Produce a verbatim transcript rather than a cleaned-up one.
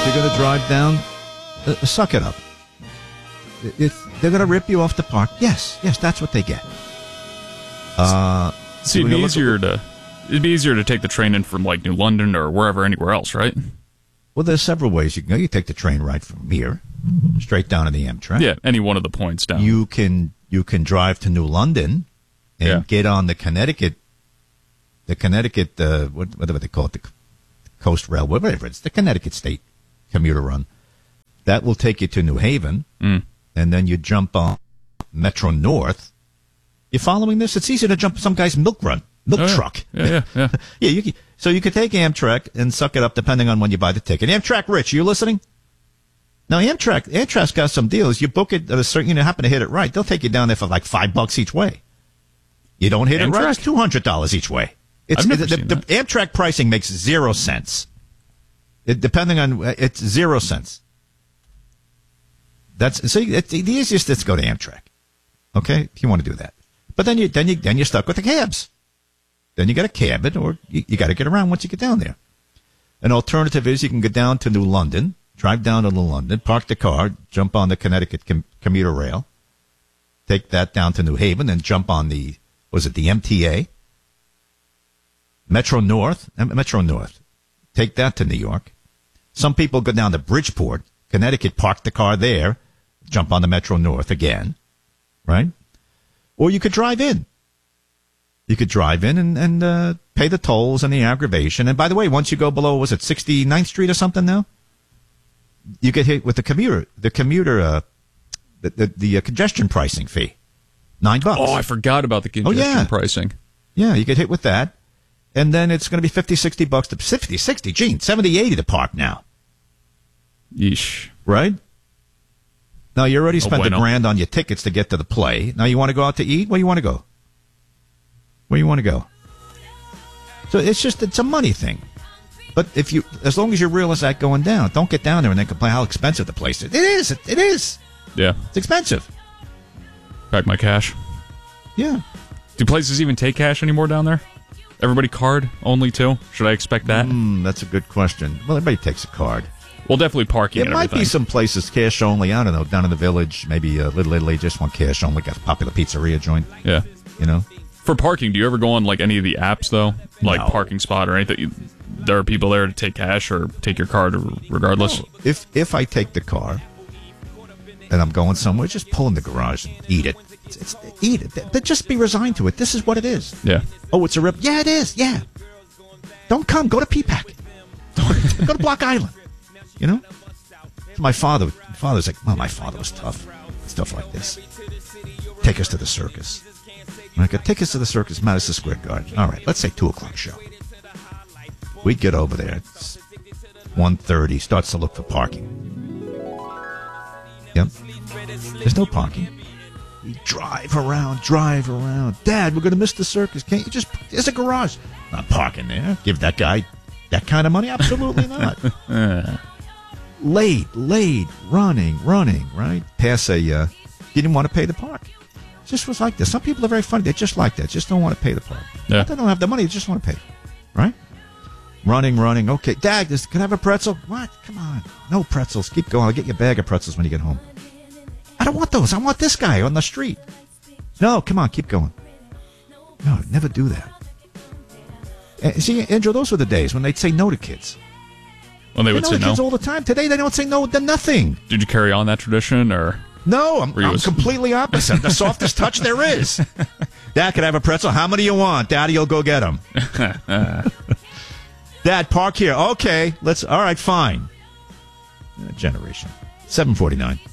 If you're going to drive down, uh, suck it up. If they're going to rip you off the park, yes, yes, that's what they get. Uh, See, it'd be easier to it'd be easier to take the train in from like New London or wherever, anywhere else, right? Well, there's several ways you can go. You take the train right from here, straight down to the Amtrak. Yeah, any one of the points down. You can you can drive to New London and Yeah. get on the Connecticut, the Connecticut, uh, what, whatever they call it, the Coast Railway, whatever it's, the Connecticut State commuter run. That will take you to New Haven, Mm. and then you jump on Metro North. You following this? It's easy to jump some guy's milk run, milk Oh, yeah. truck. Yeah, yeah, yeah. yeah, you can, so you could take Amtrak and suck it up depending on when you buy the ticket. Amtrak Rich, you listening? Now, Amtrak, Amtrak's got some deals. You book it at a certain, you know, happen to hit it right, they'll take you down there for like five bucks each way. You don't hit it right, it's two hundred dollars each way. It's, I've never the, seen the, that. the Amtrak pricing makes zero sense. It, depending on, it's zero cents. That's, so it's, the easiest is to go to Amtrak. Okay? If you want to do that. But then you, then you, then you're stuck with the cabs. Then you got to cab it, or you, you got to get around once you get down there. An alternative is you can go down to New London, drive down to New London, park the car, jump on the Connecticut com- commuter rail, take that down to New Haven, then jump on the, was it the M T A? Metro North, uh, Metro North. Take that to New York. Some people go down to Bridgeport, Connecticut, park the car there, jump on the Metro North again, right? Or you could drive in. You could drive in and, and uh, pay the tolls and the aggravation. And by the way, once you go below, was it sixty-ninth Street or something now? You get hit with the commuter, the commuter, uh, the the, the uh, congestion pricing fee, nine bucks. Oh, I forgot about the congestion Oh, yeah. pricing. Yeah, you get hit with that. And then it's going to be fifty, sixty bucks to fifty, sixty, gee, seventy, eighty to park now. Yeesh. Right? Now, you already Oh, spent bueno. a grand on your tickets to get to the play. Now, you want to go out to eat? Where you want to go? Where you want to go? So it's just, it's a money thing. But if you, as long as you realize that going down, don't get down there and then complain how expensive the place is. It is. It, it is. Yeah. It's expensive. Pack my cash. Yeah. Do places even take cash anymore down there? Everybody card only too? Should I expect that? Mm, that's a good question. Well, everybody takes a card. Well, definitely parking It and might everything. be some places cash only. I don't know. Down in the village, maybe a Little Italy just want cash only. Got a popular pizzeria joint. Yeah. You know? For parking, do you ever go on like any of the apps though, like No. Parking Spot or anything? There are people there to take cash or take your card, regardless. No. If if I take the car and I'm going somewhere, just pull in the garage and eat it. It's, it's eat it. But just be resigned to it. This is what it is. Yeah. Oh, it's a rip. Yeah, it is. Yeah. Don't come. Go to P PAC. Go to Block Island. You know. My father. My father's like, well, my father was tough. Stuff like this. Take us to the circus. Okay, take us to the circus, Madison Square Garden. All right, let's say two o'clock show. We get over there. It's one thirty. Starts to look for parking. Yep. There's no parking. We drive around, drive around. Dad, we're going to miss the circus. Can't you just... There's a garage. Not parking there. Give that guy that kind of money? Absolutely not. Late, late, running, running, right? Pass a... Uh, didn't want to pay the park. Just was like this. Some people are very funny. They're just like that. Just don't want to pay the park. Yeah. They don't have the money. They just want to pay. Right? Running, running. Okay, Dad, this, can I have a pretzel? What? Come on. No pretzels. Keep going. I'll get you a bag of pretzels when you get home. I don't want those. I want this guy on the street. No, come on. Keep going. No, never do that. Uh, see, Andrew, those were the days when they'd say no to kids. When they They would know say to kids no. all the time. Today, they don't say no to nothing. Did you carry on that tradition or? No, I'm, Were you I'm a- completely opposite. The softest touch there is. Dad, can I have a pretzel? How many you want? Daddy will go get them. Dad, park here. Okay, let's. All right, fine. Uh, generation. seven forty-nine.